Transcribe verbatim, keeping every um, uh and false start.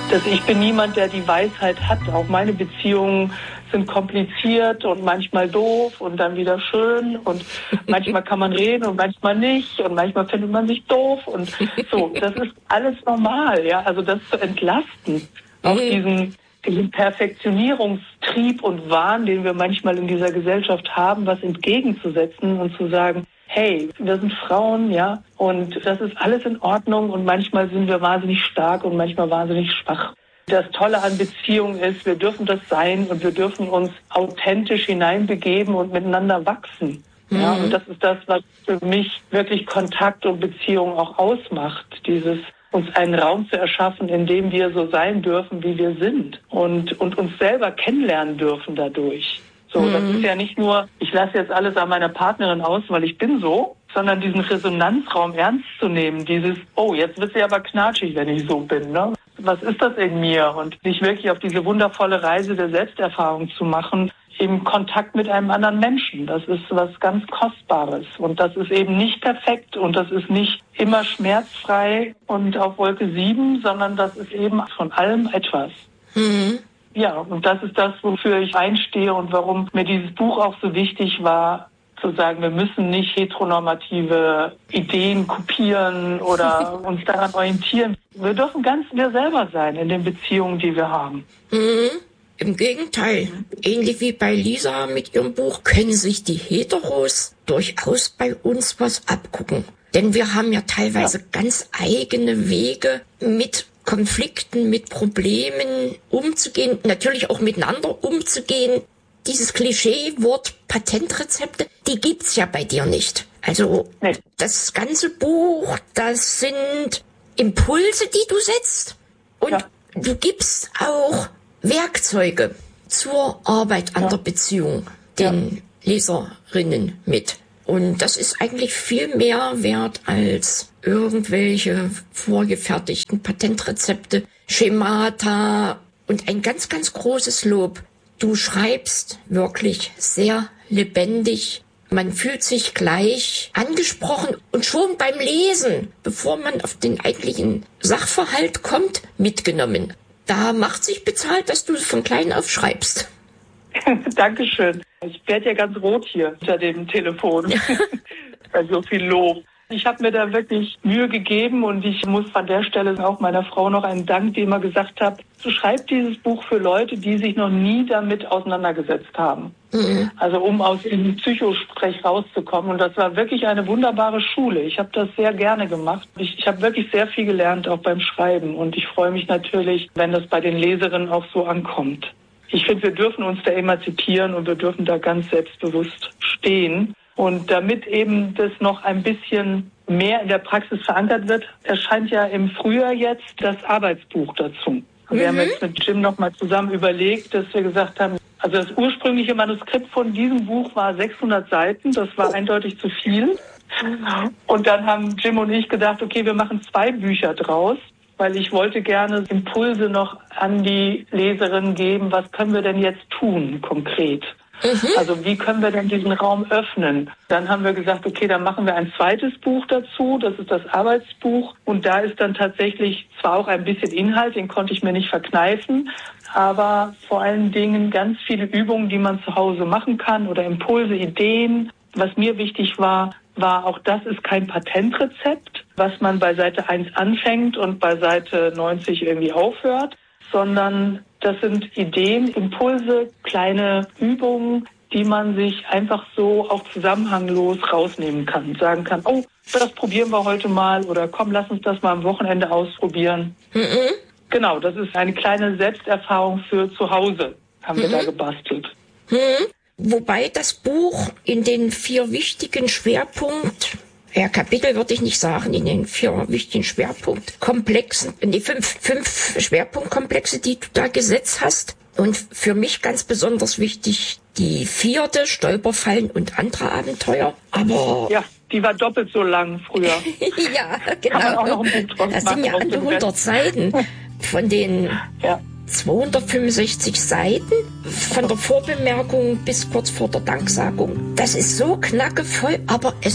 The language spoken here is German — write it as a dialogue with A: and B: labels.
A: dass ich bin niemand, der die Weisheit hat. Auch meine Beziehungen sind kompliziert und manchmal doof und dann wieder schön und manchmal kann man reden und manchmal nicht und manchmal findet man sich doof und so. Das ist alles normal, ja. Also das zu entlasten, auch diesen, diesen Perfektionierungstrieb und Wahn, den wir manchmal in dieser Gesellschaft haben, was entgegenzusetzen und zu sagen, hey, wir sind Frauen, ja, und das ist alles in Ordnung und manchmal sind wir wahnsinnig stark und manchmal wahnsinnig schwach. Das Tolle an Beziehungen ist, wir dürfen das sein und wir dürfen uns authentisch hineinbegeben und miteinander wachsen. Mhm. Ja, und das ist das, was für mich wirklich Kontakt und Beziehung auch ausmacht. Dieses, uns einen Raum zu erschaffen, in dem wir so sein dürfen, wie wir sind und, und uns selber kennenlernen dürfen dadurch. So, mhm. Das ist ja nicht nur, ich lasse jetzt alles an meiner Partnerin aus, weil ich bin so, sondern diesen Resonanzraum ernst zu nehmen, dieses, oh, jetzt wird sie aber knatschig, wenn ich so bin, ne? Was ist das in mir? Und sich wirklich auf diese wundervolle Reise der Selbsterfahrung zu machen, im Kontakt mit einem anderen Menschen. Das ist was ganz Kostbares. Und das ist eben nicht perfekt und das ist nicht immer schmerzfrei und auf Wolke sieben, sondern das ist eben von allem etwas. Mhm. Ja, und das ist das, wofür ich einstehe und warum mir dieses Buch auch so wichtig war, zu sagen, wir müssen nicht heteronormative Ideen kopieren oder uns daran orientieren. Wir dürfen ganz wir selber sein in den Beziehungen, die wir haben.
B: Mhm. Im Gegenteil, ähnlich wie bei Lisa mit ihrem Buch, können sich die Heteros durchaus bei uns was abgucken. Denn wir haben ja teilweise ja. ganz eigene Wege, mit Konflikten, mit Problemen umzugehen, natürlich auch miteinander umzugehen. Dieses Klischeewort Patentrezepte, die gibt's ja bei dir nicht. Also nee. Das ganze Buch, das sind Impulse, die du setzt. Und ja. du gibst auch Werkzeuge zur Arbeit an ja. der Beziehung den ja. Leserinnen mit. Und das ist eigentlich viel mehr wert als irgendwelche vorgefertigten Patentrezepte, Schemata und ein ganz, ganz großes Lob. Du schreibst wirklich sehr lebendig. Man fühlt sich gleich angesprochen und schon beim Lesen, bevor man auf den eigentlichen Sachverhalt kommt, mitgenommen. Da macht sich bezahlt, dass du von klein auf schreibst.
A: Dankeschön. Ich werde ja ganz rot hier unter dem Telefon. Bei so viel Lob. Ich habe mir da wirklich Mühe gegeben und ich muss an der Stelle auch meiner Frau noch einen Dank, die immer gesagt hat, du schreibst dieses Buch für Leute, die sich noch nie damit auseinandergesetzt haben. Mhm. Also um aus diesem Psychosprech rauszukommen. Und das war wirklich eine wunderbare Schule. Ich habe das sehr gerne gemacht. Ich, ich habe wirklich sehr viel gelernt, auch beim Schreiben. Und ich freue mich natürlich, wenn das bei den Leserinnen auch so ankommt. Ich finde, wir dürfen uns da emanzipieren und wir dürfen da ganz selbstbewusst stehen. Und damit eben das noch ein bisschen mehr in der Praxis verankert wird, erscheint ja im Frühjahr jetzt das Arbeitsbuch dazu. Mhm. Wir haben jetzt mit Jim noch mal zusammen überlegt, dass wir gesagt haben, also das ursprüngliche Manuskript von diesem Buch war sechshundert Seiten, das war eindeutig zu viel. Und dann haben Jim und ich gedacht, okay, wir machen zwei Bücher draus, weil ich wollte gerne Impulse noch an die Leserinnen geben, was können wir denn jetzt tun konkret? Mhm. Also wie können wir denn diesen Raum öffnen? Dann haben wir gesagt, okay, dann machen wir ein zweites Buch dazu, das ist das Arbeitsbuch. Und da ist dann tatsächlich zwar auch ein bisschen Inhalt, den konnte ich mir nicht verkneifen, aber vor allen Dingen ganz viele Übungen, die man zu Hause machen kann oder Impulse, Ideen. Was mir wichtig war, war auch das ist kein Patentrezept, was man bei Seite eins anfängt und bei Seite neunzig irgendwie aufhört, sondern das sind Ideen, Impulse, kleine Übungen, die man sich einfach so auch zusammenhanglos rausnehmen kann. Sagen kann, oh, das probieren wir heute mal oder komm, lass uns das mal am Wochenende ausprobieren. Mhm. Genau, das ist eine kleine Selbsterfahrung für zu Hause, haben mhm. wir da gebastelt.
B: Mhm. Wobei das Buch in den vier wichtigen Schwerpunkt Ja, Kapitel würde ich nicht sagen, in den vier wichtigen Schwerpunktkomplexen, in die fünf, fünf Schwerpunktkomplexe, die du da gesetzt hast. Und für mich ganz besonders wichtig die vierte, Stolperfallen und andere Abenteuer. Aber
A: ja, die war doppelt so lang früher.
B: Ja, genau. Kann man auch noch ein Buch draus das sind ja an die hundert Seiten von den ja. zweihundertfünfundsechzig Seiten, von der Vorbemerkung bis kurz vor der Danksagung. Das ist so knackevoll, aber es